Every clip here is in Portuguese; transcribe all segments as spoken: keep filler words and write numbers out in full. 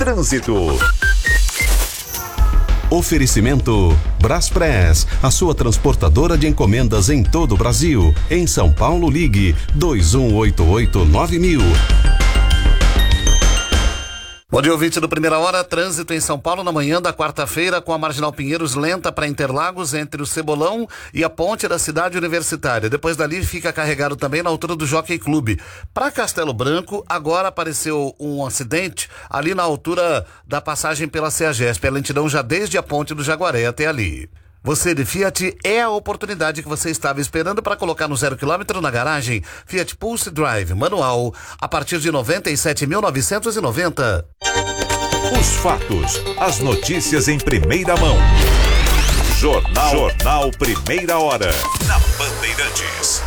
Trânsito. Oferecimento Braspress, a sua transportadora de encomendas em todo o Brasil. Em São Paulo, ligue dois um oito oito nove mil. Bom dia, ouvinte do Primeira Hora. Trânsito em São Paulo na manhã da quarta-feira com a Marginal Pinheiros lenta para Interlagos entre o Cebolão e a ponte da Cidade Universitária. Depois dali fica carregado também na altura do Jockey Clube. Para Castelo Branco, agora apareceu um acidente ali na altura da passagem pela CEAGESP. A lentidão já desde a ponte do Jaguaré até ali. Você de Fiat, é a oportunidade que você estava esperando para colocar no zero quilômetro na garagem. Fiat Pulse Drive manual a partir de noventa e sete mil novecentos e noventa. Os fatos, as notícias em primeira mão. Jornal, Jornal Primeira Hora, na Bandeirantes.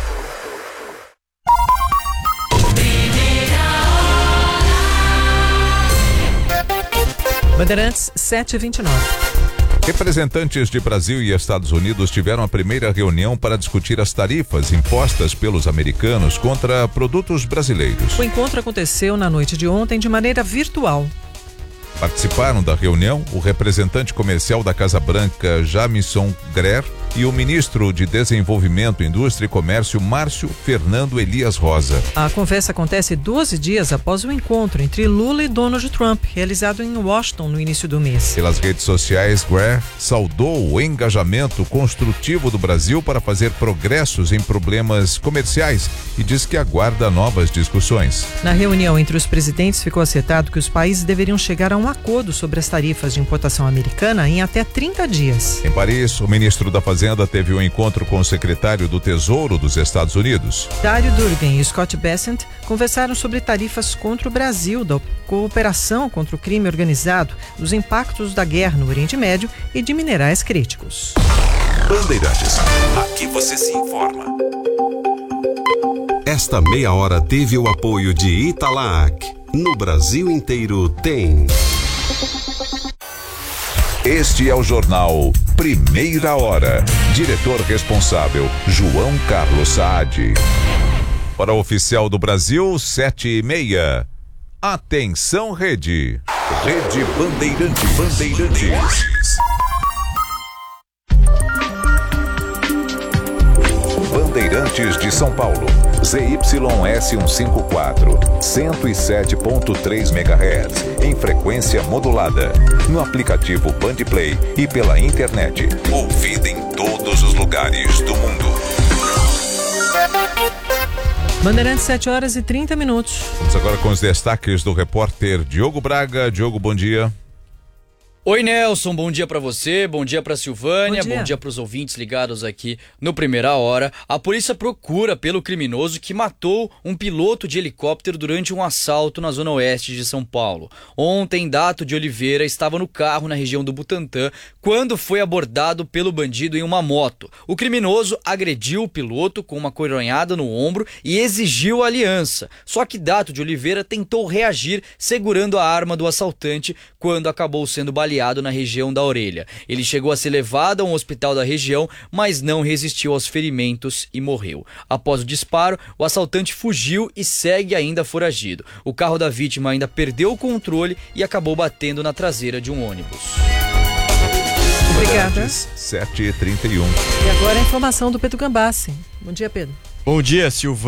Bandeirantes sete e vinte e nove. Representantes de Brasil e Estados Unidos tiveram a primeira reunião para discutir as tarifas impostas pelos americanos contra produtos brasileiros. O encontro aconteceu na noite de ontem de maneira virtual. Participaram da reunião o representante comercial da Casa Branca, Jamison Greer, e o ministro de Desenvolvimento, Indústria e Comércio, Márcio Fernando Elias Rosa. A conversa acontece doze dias após o encontro entre Lula e Donald Trump, realizado em Washington no início do mês. Pelas redes sociais, Greer saudou o engajamento construtivo do Brasil para fazer progressos em problemas comerciais e diz que aguarda novas discussões. Na reunião entre os presidentes ficou acertado que os países deveriam chegar a um acordo sobre as tarifas de importação americana em até trinta dias. Em Paris, o ministro da Fazenda teve um encontro com o secretário do Tesouro dos Estados Unidos. Dário Durgan e Scott Bessent conversaram sobre tarifas contra o Brasil, da cooperação contra o crime organizado, dos impactos da guerra no Oriente Médio e de minerais críticos. Bandeirantes, aqui você se informa. Esta meia hora teve o apoio de Italac. No Brasil inteiro tem. Este é o Jornal Primeira Hora. Diretor responsável, João Carlos Saad. Para o Oficial do Brasil, sete e meia. Atenção, Rede. Rede Bandeirantes. Bandeirantes. Bandeirantes de São Paulo. Z Y S cento e cinquenta e quatro, cento e sete ponto três megahertz, em frequência modulada, no aplicativo Bandplay e pela internet. Ouvida em todos os lugares do mundo. Bandeirantes, sete horas e trinta minutos. Vamos agora com os destaques do repórter Diogo Braga. Diogo, bom dia. Oi, Nelson, bom dia pra você, bom dia pra Silvânia, bom dia, bom dia pros ouvintes ligados aqui no Primeira Hora. A polícia procura pelo criminoso que matou um piloto de helicóptero durante um assalto na zona oeste de São Paulo. Ontem, Dato de Oliveira estava no carro na região do Butantã quando foi abordado pelo bandido em uma moto. O criminoso agrediu o piloto com uma coronhada no ombro e exigiu aliança. Só que Dato de Oliveira tentou reagir segurando a arma do assaltante quando acabou sendo baleado na região da orelha. Ele chegou a ser levado a um hospital da região, mas não resistiu aos ferimentos e morreu. Após o disparo, o assaltante fugiu e segue ainda foragido. O carro da vítima ainda perdeu o controle e acabou batendo na traseira de um ônibus. Obrigada. sete e trinta e um. E agora a informação do Pedro Gambassi. Bom dia, Pedro. Bom dia, Silvana.